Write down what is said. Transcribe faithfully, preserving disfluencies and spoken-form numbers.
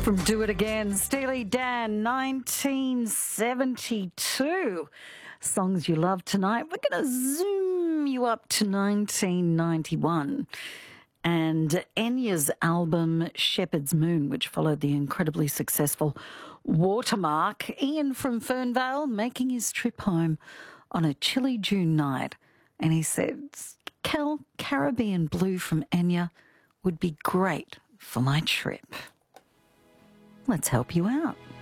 From Do It Again, Steely Dan, nineteen seventy-two. Songs you love tonight. We're going to zoom you up to nineteen ninety-one. And Enya's album Shepherd's Moon, which followed the incredibly successful Watermark. Ian from Fernvale making his trip home on a chilly June night. And he said, Cal, Caribbean Blue from Enya would be great for my trip. Let's help you out.